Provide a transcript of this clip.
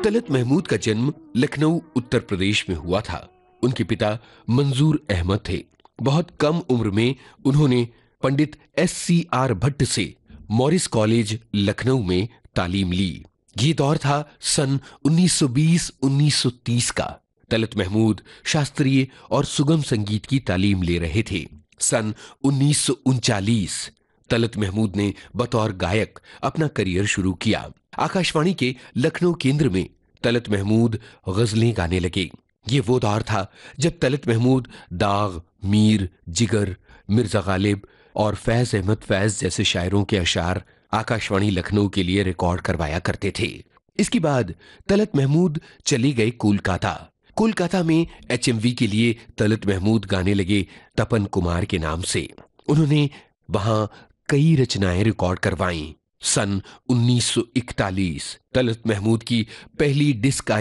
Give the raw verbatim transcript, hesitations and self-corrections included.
तलत महमूद का जन्म लखनऊ उत्तर प्रदेश में हुआ था। उनके पिता मंजूर अहमद थे। बहुत कम उम्र में उन्होंने पंडित एस सी आर भट्ट से मॉरिस कॉलेज लखनऊ में तालीम ली। ये दौर था सन उन्नीस सौ बीस उन्नीस सौ तीस का। तलत महमूद शास्त्रीय और सुगम संगीत की तालीम ले रहे थे। सन उन्नीस सौ उनचालीस तलत महमूद ने बतौर गायक अपना करियर शुरू किया। आकाशवाणी के लखनऊ केंद्र में तलत महमूद गजलें गाने लगे। ये वो दौर था जब तलत महमूद दाग, मीर, जिगर, मिर्जा गालिब और फैज अहमद फैज जैसे शायरों के अशार आकाशवाणी लखनऊ के लिए रिकॉर्ड करवाया करते थे। इसके बाद तलत महमूद चले गए कोलकाता। कोलकाता में एच एम वी के लिए तलत महमूद गाने लगे तपन कुमार के नाम से। उन्होंने वहां कई रचनाएं रिकॉर्ड करवाईं। सन उन्नीस सौ इकतालीस तलत महमूद की पहली डिस्क